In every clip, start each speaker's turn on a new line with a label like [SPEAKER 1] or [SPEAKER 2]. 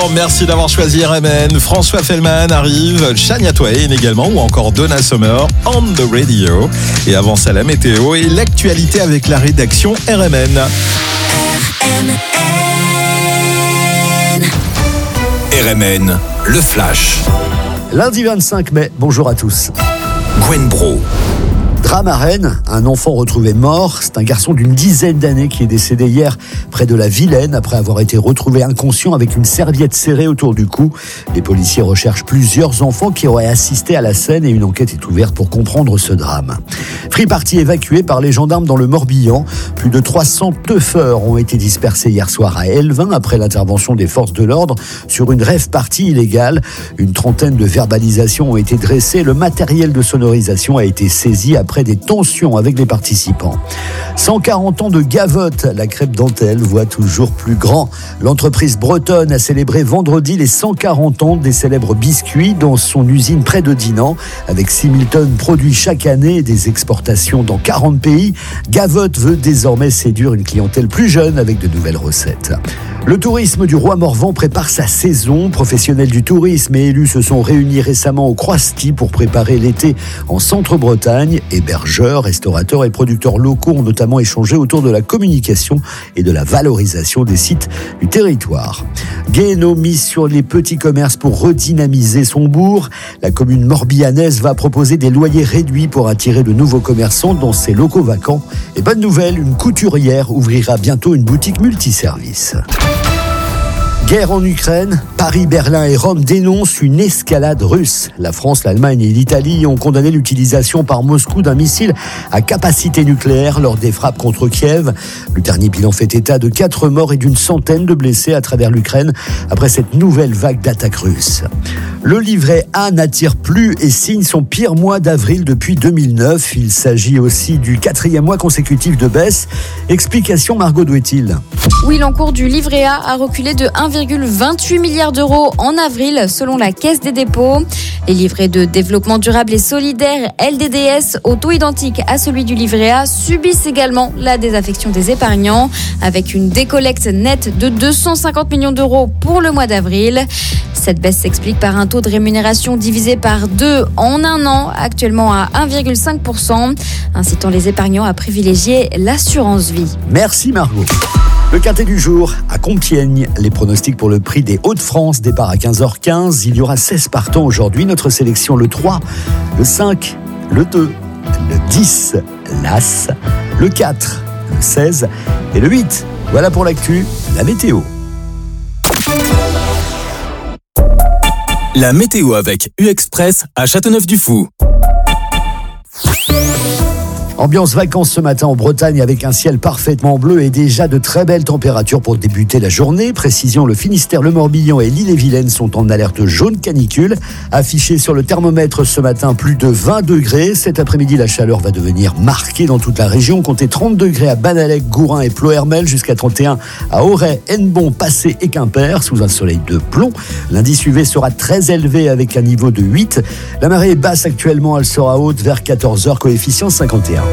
[SPEAKER 1] 6h, merci d'avoir choisi RMN. François Fellman arrive, Shania Twain également, ou encore Donna Summer, On the Radio. Et avant ça, la météo et l'actualité avec la rédaction RMN.
[SPEAKER 2] RMN, le Flash.
[SPEAKER 3] Lundi 25 mai, bonjour à tous.
[SPEAKER 2] Gwen Bro.
[SPEAKER 3] Drame à Rennes, un enfant retrouvé mort. C'est un garçon d'une dizaine d'années qui est décédé hier près de la Vilaine après avoir été retrouvé inconscient avec une serviette serrée autour du cou. Les policiers recherchent plusieurs enfants qui auraient assisté à la scène et une enquête est ouverte pour comprendre ce drame. Free Party évacué par les gendarmes dans le Morbihan. Plus de 300 teufeurs ont été dispersés hier soir à Elvin après l'intervention des forces de l'ordre sur une rave party illégale. Une trentaine de verbalisations ont été dressées. Le matériel de sonorisation a été saisi après des tensions avec les participants. 140 ans de Gavotte, la crêpe dentelle voit toujours plus grand. L'entreprise bretonne a célébré vendredi les 140 ans des célèbres biscuits dans son usine près de Dinan. Avec 6000 tonnes produits chaque année et des exportations dans 40 pays, Gavotte veut désormais séduire une clientèle plus jeune avec de nouvelles recettes. Le tourisme du Roi Morvan prépare sa saison. Professionnels du tourisme et élus se sont réunis récemment au Croisty pour préparer l'été en Centre-Bretagne. Hébergeurs, restaurateurs et producteurs locaux ont notamment échangé autour de la communication et de la valorisation des sites du territoire. Guéhenno mise sur les petits commerces pour redynamiser son bourg. La commune morbihanaise va proposer des loyers réduits pour attirer de nouveaux commerçants dans ses locaux vacants. Et bonne nouvelle, une couturière ouvrira bientôt une boutique multiservice. Guerre en Ukraine, Paris, Berlin et Rome dénoncent une escalade russe. La France, l'Allemagne et l'Italie ont condamné l'utilisation par Moscou d'un missile à capacité nucléaire lors des frappes contre Kiev. Le dernier bilan fait état de 4 morts et d'une centaine de blessés à travers l'Ukraine après cette nouvelle vague d'attaques russes. Le livret A n'attire plus et signe son pire mois d'avril depuis 2009. Il s'agit aussi du 4e mois consécutif de baisse. Explication Margot Douetil.
[SPEAKER 4] Oui, l'encours du livret A a reculé de 1,28 milliard d'euros en avril, selon la Caisse des dépôts. Les livrets de développement durable et solidaire LDDS, au taux identique à celui du livret A, subissent également la désaffection des épargnants, avec une décollecte nette de 250 millions d'euros pour le mois d'avril. Cette baisse s'explique par un taux de rémunération divisé par 2 en un an, actuellement à 1,5%, incitant les épargnants à privilégier l'assurance vie.
[SPEAKER 3] Merci Margot. Le quintet du jour à Compiègne. Les pronostics pour le prix des Hauts-de-France, départ à 15h15. Il y aura 16 partants aujourd'hui. Notre sélection, le 3, le 5, le 2, le 10, l'As, le 4, le 16 et le 8. Voilà pour l'actu, la météo.
[SPEAKER 2] La météo avec U-Express à Châteauneuf-du-Fou.
[SPEAKER 3] Ambiance vacances ce matin en Bretagne avec un ciel parfaitement bleu et déjà de très belles températures pour débuter la journée. Précision, le Finistère, le Morbihan et l'Ille-et-Vilaine sont en alerte jaune canicule. Affiché sur le thermomètre ce matin, plus de 20 degrés. Cet après-midi, la chaleur va devenir marquée dans toute la région. Comptez 30 degrés à Banalec, Gourin et Ploërmel, jusqu'à 31 à Auray, Hennebont, Passé et Quimper, sous un soleil de plomb. L'indice UV sera très élevé avec un niveau de 8. La marée est basse actuellement, elle sera haute vers 14h, coefficient 51.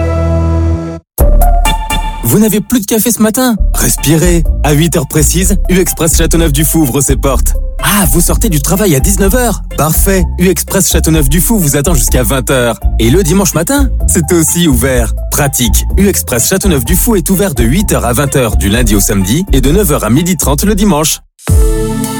[SPEAKER 2] Vous n'avez plus de café ce matin? Respirez. À 8h précises, U-Express Châteauneuf-du-Fou ouvre ses portes. Ah, vous sortez du travail à 19h? Parfait. U-Express Châteauneuf-du-Fou vous attend jusqu'à 20h. Et le dimanche matin, c'est aussi ouvert. Pratique. U-Express Châteauneuf-du-Fou est ouvert de 8h à 20h du lundi au samedi et de 9h à 12h30 le dimanche.